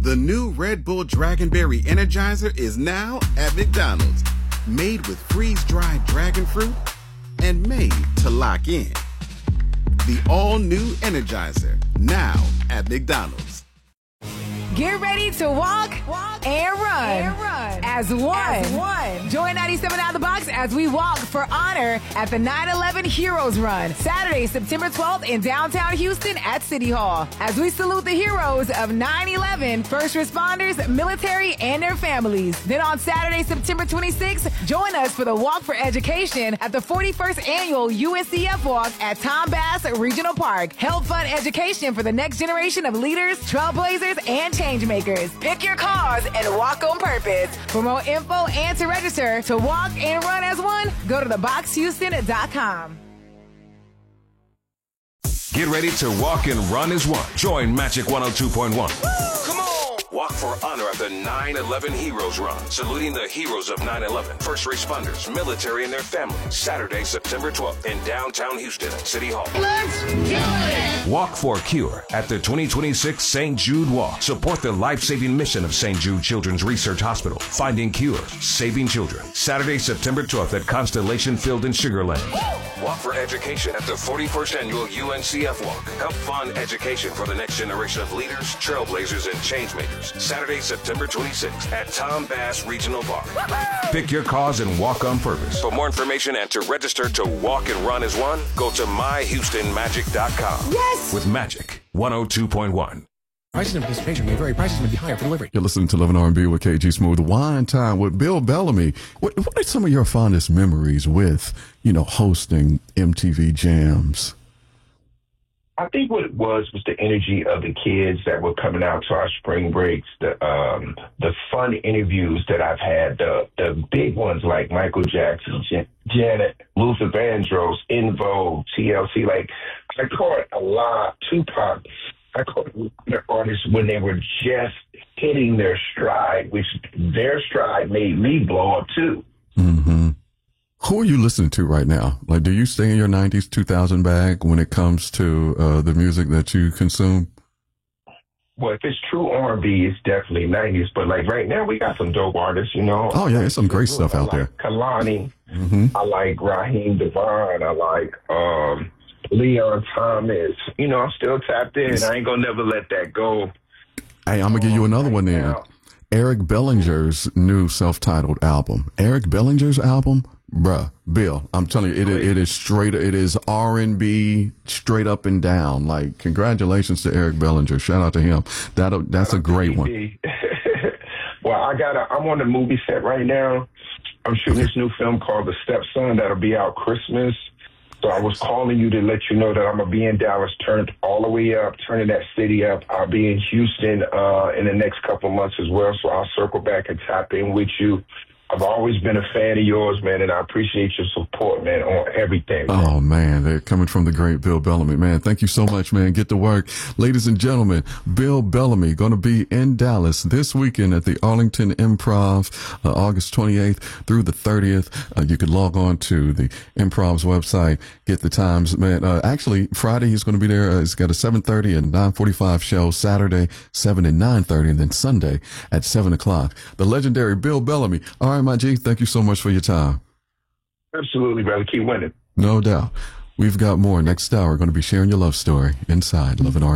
The new Red Bull Dragonberry Energizer is now at McDonald's. Made with freeze-dried dragon fruit and made to lock in. The all-new Energizer, now at McDonald's. Get ready to walk and run as one. Join 97 Out of the Box as we walk for honor at the 9/11 Heroes Run, Saturday, September 12th in downtown Houston at City Hall. As we salute the heroes of 9/11, first responders, military, and their families. Then on Saturday, September 26th, join us for the Walk for Education at the 41st Annual UNCF Walk at Tom Bass Regional Park. Help fund education for the next generation of leaders, trailblazers, and change makers. Pick your cause and walk on purpose. For more info and to register to walk and run as one, go to theboxhouston.com. Get ready to walk and run as one. Join Magic 102.1. Come on! Walk for honor at the 9/11 Heroes Run, saluting the heroes of 9/11, first responders, military, and their families. Saturday, September 12th in downtown Houston at City Hall. Let's do it! Walk for Cure at the 2026 St. Jude Walk. Support the life-saving mission of St. Jude Children's Research Hospital. Finding cures, saving children. Saturday, September 12th at Constellation Field in Sugar Land. Walk for education at the 41st Annual UNCF Walk. Help fund education for the next generation of leaders, trailblazers, and changemakers. Saturday, September 26th at Tom Bass Regional Park. Pick your cause and walk on purpose. For more information and to register to walk and run as one, go to myhoustonmagic.com. Yes! With Magic 102.1. Prices and participation may vary. Prices may be higher for delivery. You're listening to Love and R&B with KG Smooth. Wine Time with Bill Bellamy. What are some of your fondest memories with, hosting MTV Jams? I think what it was the energy of the kids that were coming out to our spring breaks, the fun interviews that I've had, the big ones like Michael Jackson, Janet, Luther Vandross, In Vogue, TLC. Like, I caught a lot, Tupac. I caught the artists when they were just hitting their stride, which their stride made me blow up too. Mm-hmm. Who are you listening to right now? Like, do you stay in your 90s, 2000 bag when it comes to the music that you consume? Well, if it's true R&B, it's definitely 90s. But, like, right now, we got some dope artists, Oh, yeah, there's some great stuff out there. Kalani. Mm-hmm. I like Raheem Devon. I like Leon Thomas. I'm still tapped in. I ain't going to never let that go. Hey, I'm going to give you another one then. Eric Bellinger's new self-titled album. Eric Bellinger's album, bruh, Bill, I'm telling you, it is straight, it is R&B straight up and down. Like, congratulations to Eric Bellinger. Shout out to him. That's a great one. Well, I'm on the movie set right now. I'm shooting this new film called The Stepson that'll be out Christmas. So I was calling you to let you know that I'm going to be in Dallas, turned all the way up, turning that city up. I'll be in Houston in the next couple of months as well, so I'll circle back and tap in with you. I've always been a fan of yours, man, and I appreciate your support, man, on everything. Man. Oh, man, they're coming from the great Bill Bellamy. Man, thank you so much, man. Get to work. Ladies and gentlemen, Bill Bellamy going to be in Dallas this weekend at the Arlington Improv, August 28th through the 30th. You can log on to the Improv's website, get the times. Man, actually, Friday he's going to be there. He's got a 7:30 and 9:45 show, Saturday, 7 and 9:30, and then Sunday at 7 o'clock. The legendary Bill Bellamy. All right, my G, thank you so much for your time. Absolutely, brother. Keep winning. No doubt. We've got more. Next hour, we're going to be sharing your love story inside Love and R&B.